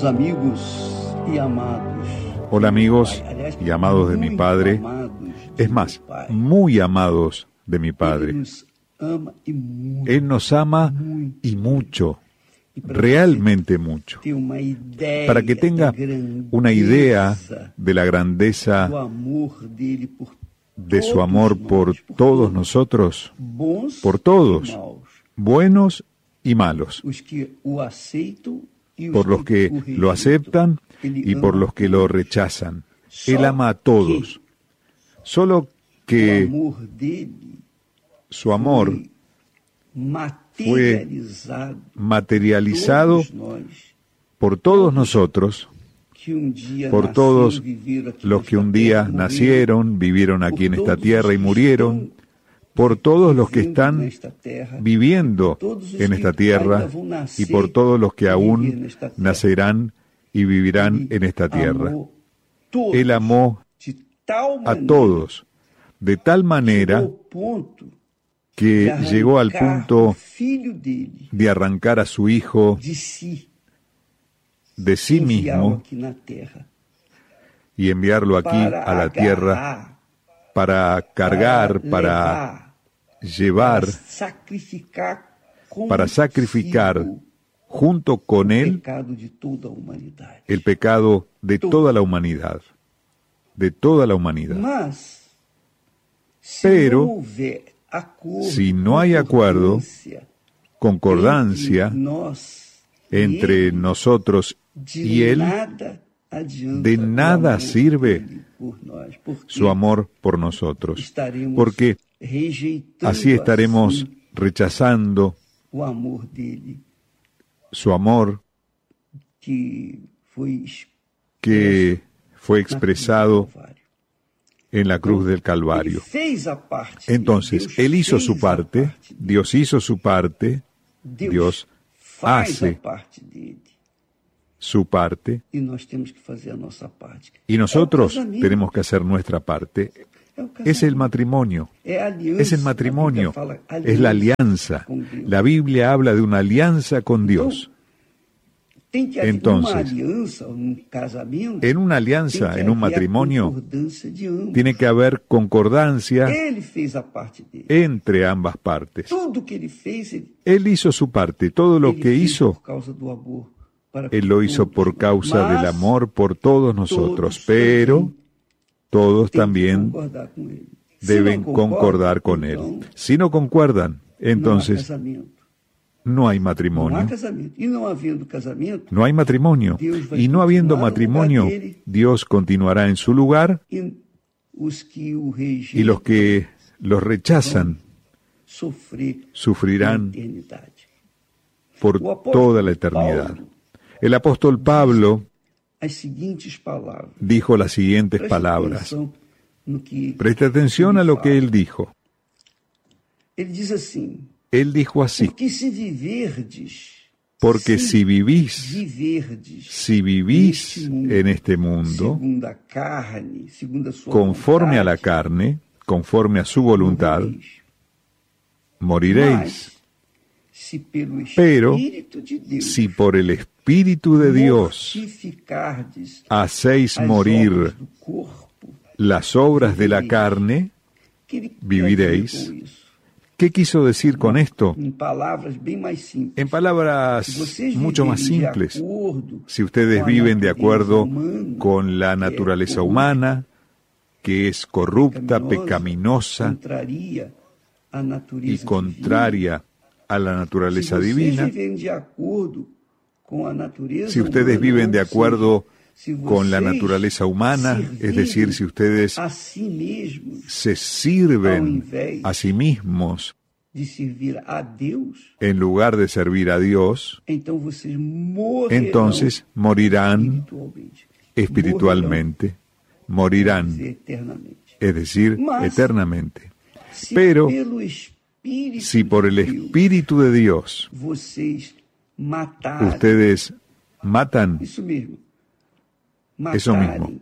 Hola amigos y amados de mi Padre, es más, muy amados de mi Padre. Él nos ama y mucho, realmente mucho. Para que tenga una idea de la grandeza de su amor por todos nosotros, por todos, buenos y malos, por los que lo aceptan y por los que lo rechazan. Él ama a todos, solo que su amor fue materializado por todos nosotros, por todos los que un día nacieron, vivieron aquí en esta tierra y murieron, por todos los que están viviendo en esta tierra y por todos los que aún nacerán y vivirán en esta tierra. Él amó a todos de tal manera que llegó al punto de arrancar a su Hijo de sí mismo y enviarlo aquí a la tierra para cargar, para llevar, para sacrificar junto con Él el pecado de toda la humanidad, de toda la humanidad. Pero si no hay acuerdo, concordancia entre nosotros y Él, de nada sirve su amor por nosotros, porque así estaremos rechazando su amor que fue expresado en la cruz del Calvario. Entonces, Él hizo su parte, Dios hizo su parte, Dios hace su parte, y nosotros tenemos que hacer nuestra parte. Es el matrimonio, es la alianza. La Biblia habla de una alianza con Dios. Entonces, en una alianza, en un matrimonio, tiene que haber concordancia entre ambas partes. Él hizo su parte, todo lo que hizo, Él lo hizo por causa del amor por todos nosotros, pero todos también deben concordar con Él. Si no concuerdan, entonces no hay matrimonio. No hay matrimonio. Y no habiendo matrimonio, Dios continuará en su lugar y los que los rechazan sufrirán por toda la eternidad. El apóstol Pablo dijo las siguientes palabras. Preste atención a lo que él dijo. Él dijo así: porque si vivís en este mundo, conforme a la carne, conforme a su voluntad, moriréis. Pero si por el Espíritu de Dios hacéis morir las obras de la carne, viviréis. ¿Qué quiso decir con esto? En palabras mucho más simples. Si ustedes viven de acuerdo con la naturaleza humana, que es corrupta, pecaminosa y contraria a la naturaleza divina, si ustedes viven de acuerdo con la naturaleza humana, es decir, si ustedes se sirven a sí mismos en lugar de servir a Dios, entonces morirán espiritualmente, morirán, es decir, eternamente. Pero si por el Espíritu de Dios ustedes matan, eso mismo,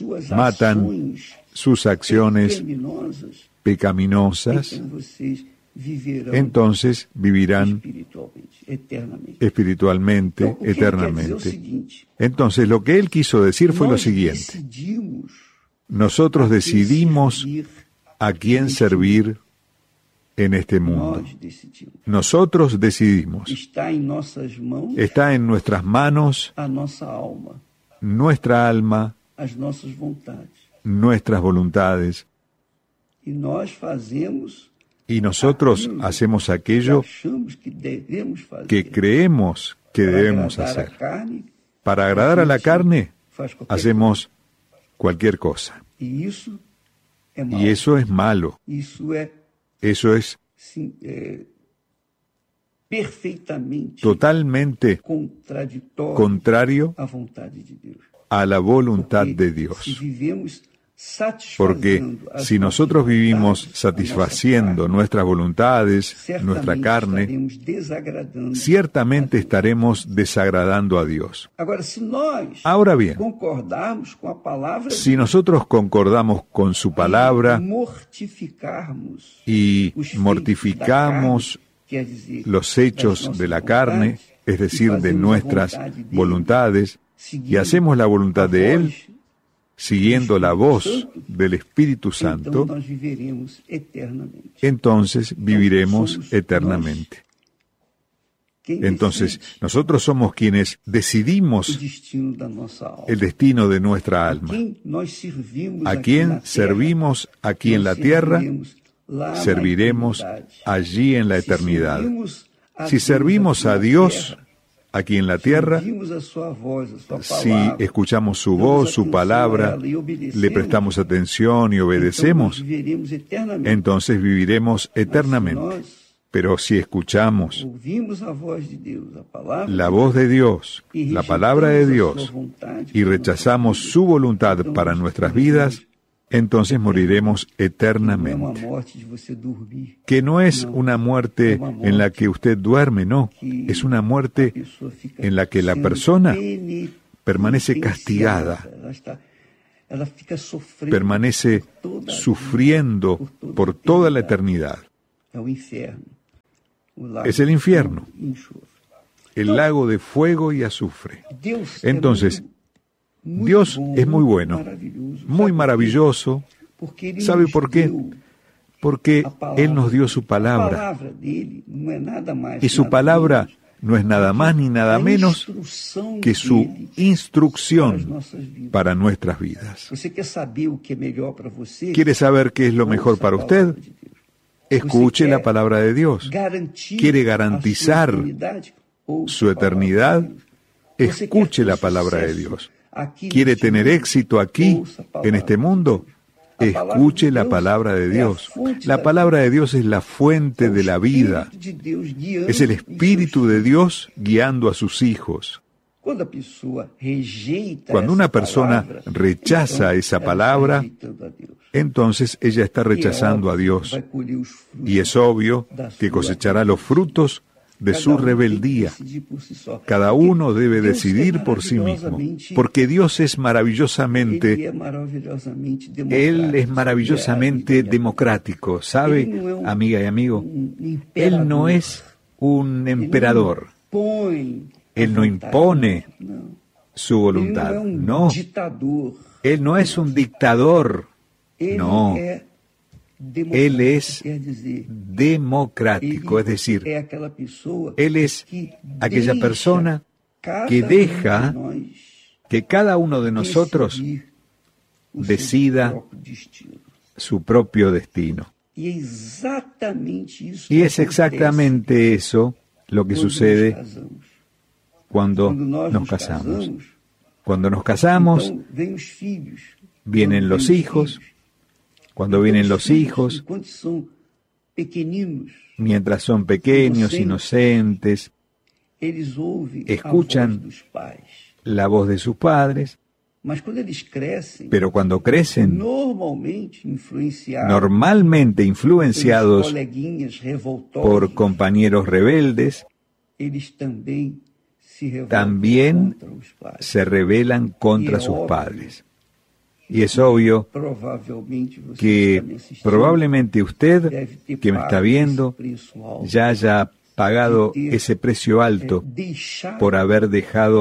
matan sus acciones pecaminosas, entonces vivirán espiritualmente, eternamente. Entonces, lo que él quiso decir fue lo siguiente: nosotros decidimos a quién servir en este mundo. Nosotros decidimos. Está en nuestras manos nuestra alma, nuestras voluntades. Y nosotros hacemos aquello que creemos que debemos hacer. Para agradar a la carne, hacemos cualquier cosa. Y eso es malo. Eso es totalmente contrario a la voluntad de Dios. Porque si nosotros vivimos satisfaciendo nuestras voluntades, nuestra carne, ciertamente estaremos desagradando a Dios. Ahora bien, si nosotros concordamos con su palabra y mortificamos los hechos de la carne, es decir, de nuestras voluntades, y hacemos la voluntad de Él, siguiendo la voz del Espíritu Santo, entonces viviremos eternamente. Entonces, nosotros somos quienes decidimos el destino de nuestra alma. ¿A quién servimos aquí en la tierra? Serviremos allí en la eternidad. Si servimos a Dios aquí en la tierra, si escuchamos su voz, su palabra, le prestamos atención y obedecemos, entonces viviremos eternamente. Pero si escuchamos la voz de Dios, la palabra de Dios, y rechazamos su voluntad para nuestras vidas, entonces moriremos eternamente. Que no es una muerte en la que usted duerme, no. Es una muerte en la que la persona permanece castigada, permanece sufriendo por toda la eternidad. Es el infierno, el lago de fuego y azufre. Entonces, Dios es muy bueno, muy maravilloso. ¿Sabe por qué? Porque Él nos dio su palabra. Y su palabra no es nada más ni nada menos que su instrucción para nuestras vidas. ¿Quiere saber qué es lo mejor para usted? Escuche la palabra de Dios. ¿Quiere garantizar su eternidad? Escuche la palabra de Dios. ¿Quiere tener éxito aquí, en este mundo? Escuche la palabra de Dios. La palabra de Dios es la fuente de la vida. Es el Espíritu de Dios guiando a sus hijos. Cuando una persona rechaza esa palabra, entonces ella está rechazando a Dios. Y es obvio que cosechará los frutos de su rebeldía. Cada uno debe decidir por sí mismo, porque Dios es maravillosamente, Él es maravillosamente democrático. ¿Sabe, amiga y amigo? Él no es un emperador. Él no impone su voluntad. No. Él no es un dictador. No. Él es democrático, es decir, Él es aquella persona que deja que cada uno de nosotros decida su propio destino. Y es exactamente eso lo que sucede cuando nos casamos. Cuando nos casamos, vienen los hijos. Cuando vienen los hijos, mientras son pequeños, inocentes, escuchan la voz de sus padres, pero cuando crecen, normalmente influenciados por compañeros rebeldes, también se rebelan contra sus padres. Y es obvio que probablemente usted, que me está viendo, ya haya pagado ese precio alto por haber dejado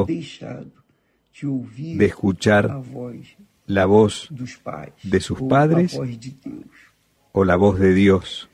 de escuchar la voz de sus padres o la voz de Dios.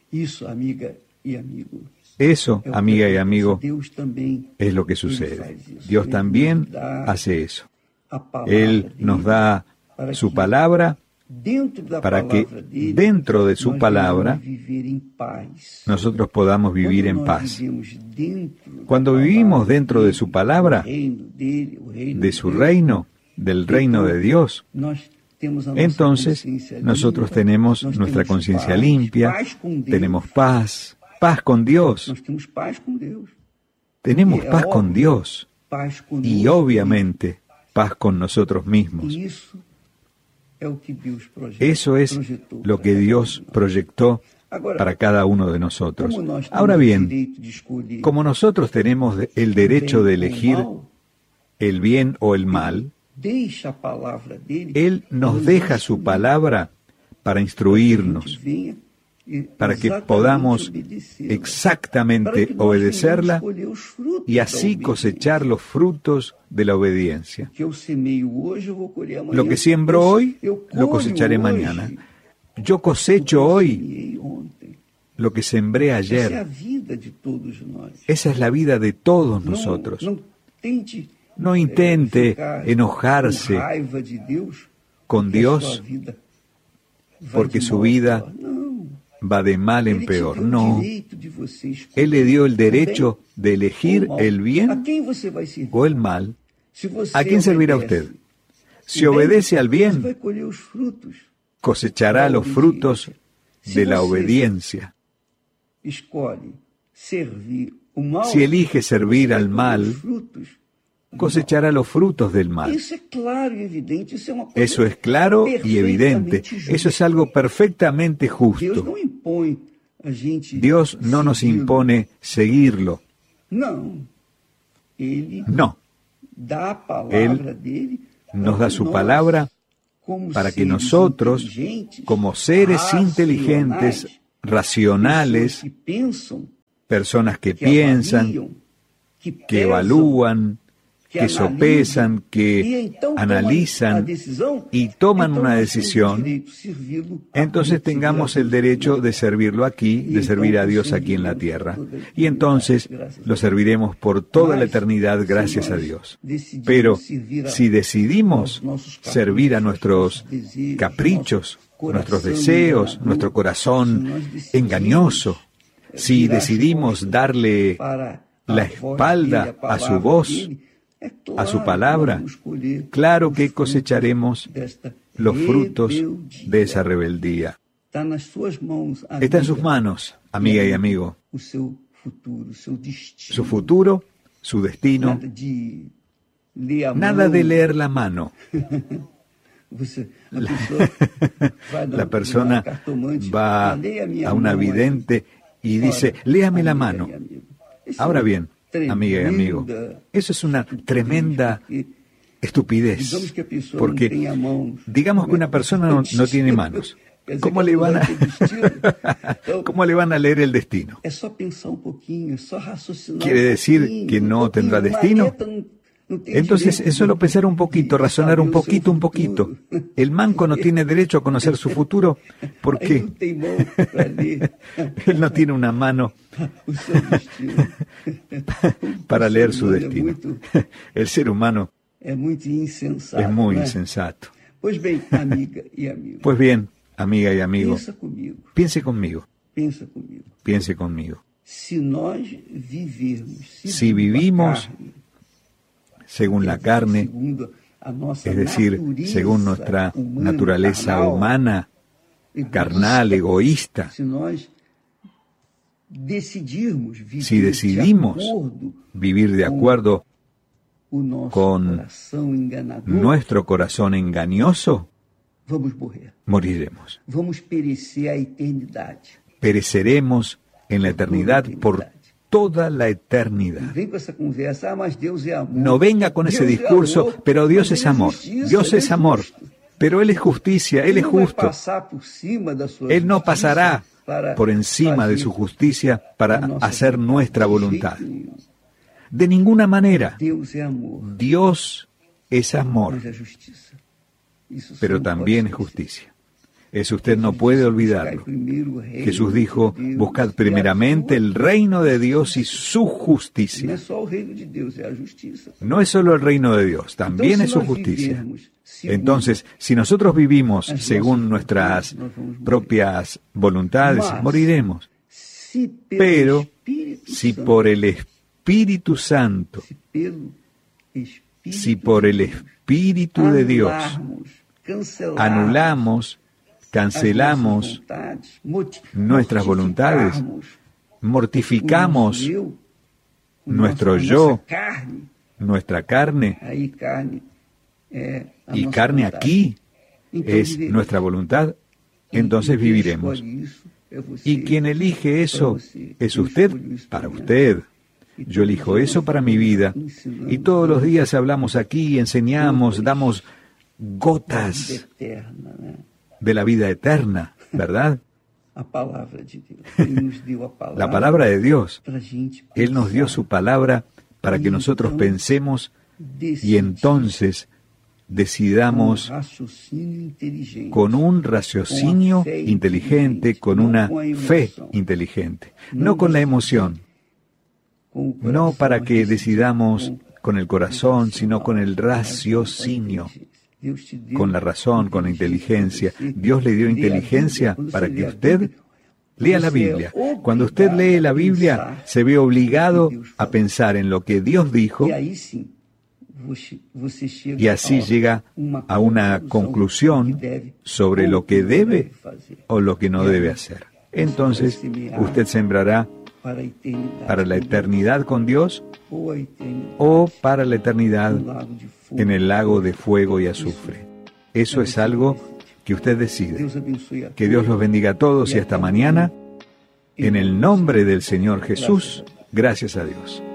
Eso, amiga y amigo, es lo que sucede. Dios también hace eso. Él nos da su palabra para que dentro de su palabra nosotros podamos vivir en paz. Cuando vivimos dentro de su palabra, de su reino, del reino de Dios, entonces nosotros tenemos nuestra conciencia limpia, tenemos paz con Dios. Tenemos paz con Dios y obviamente paz con nosotros mismos. Eso es lo que Dios proyectó para cada uno de nosotros. Ahora bien, como nosotros tenemos el derecho de elegir el bien o el mal, Él nos deja su palabra para instruirnos, para que podamos exactamente obedecerla y así cosechar los frutos de la obediencia. Lo que siembro hoy, lo cosecharé mañana. Yo cosecho hoy lo que sembré ayer. Esa es la vida de todos nosotros. No intente enojarse con Dios porque su vida va de mal en peor. No. Él le dio el derecho de elegir el bien o el mal. ¿A quién servirá usted? Si obedece al bien, cosechará los frutos de la obediencia. Si elige servir al mal, cosechará los frutos del mal. Eso es claro y evidente. Eso es algo perfectamente justo. Dios no nos impone seguirlo. No. Él nos da su palabra para que nosotros, como seres inteligentes, racionales, personas que piensan, que evalúan, que sopesan, que analizan y toman una decisión, entonces tengamos el derecho de servirlo aquí, de servir a Dios aquí en la tierra. Y entonces lo serviremos por toda la eternidad, gracias a Dios. Pero si decidimos servir a nuestros caprichos, nuestros deseos, nuestro corazón engañoso, si decidimos darle la espalda a su voz, a su palabra, claro que cosecharemos los frutos de esa rebeldía. Está en sus manos, amiga y amigo, su futuro, su destino. Nada de leer la mano. La persona va a una vidente y dice, léame la mano. Ahora bien, amiga y amigo, eso es una tremenda estupidez, porque digamos que una persona no tiene manos. ¿Cómo le van a leer el destino? ¿Quiere decir que no tendrá destino? Entonces es solo pensar un poquito, razonar un poquito. El manco no tiene derecho a conocer su futuro porque él no tiene una mano para leer su destino. El ser humano es muy insensato. Pues bien, amiga y amigo, piense conmigo. Si vivimos según la carne, es decir, según nuestra naturaleza humana, carnal, egoísta, si decidimos vivir de acuerdo con nuestro corazón engañoso, moriremos. Pereceremos en la eternidad por toda la eternidad. No venga con ese discurso, pero Dios es amor. Dios es amor. Pero Él es justicia, Él es justo. Él no pasará por encima de su justicia para hacer nuestra voluntad. De ninguna manera. Dios es amor, pero también es justicia. Eso usted no puede olvidarlo. Jesús dijo, buscad primeramente el reino de Dios y su justicia. No es solo el reino de Dios, también es su justicia. Entonces, si nosotros vivimos según nuestras propias voluntades, moriremos. Pero si por el Espíritu Santo, si por el Espíritu de Dios anulamos, cancelamos nuestras voluntades, mortificamos nuestro yo, nuestra carne, y carne aquí es nuestra voluntad, entonces viviremos. Y quien elige eso es usted, para usted. Yo elijo eso para mi vida. Y todos los días hablamos aquí, enseñamos, damos gotas de la vida eterna, ¿verdad? La palabra de Dios. Él nos dio su palabra para que nosotros pensemos y entonces decidamos con un raciocinio inteligente, con una fe inteligente, no con la emoción, no para que decidamos con el corazón, sino con el raciocinio, con la razón, con la inteligencia. Dios le dio inteligencia para que usted lea la Biblia. Cuando usted lee la Biblia, se ve obligado a pensar en lo que Dios dijo, y así llega a una conclusión sobre lo que debe o lo que no debe hacer. Entonces, usted sembrará para la eternidad con Dios o para la eternidad en el lago de fuego y azufre. Eso es algo que usted decide. Que Dios los bendiga a todos y hasta mañana. En el nombre del Señor Jesús, gracias a Dios.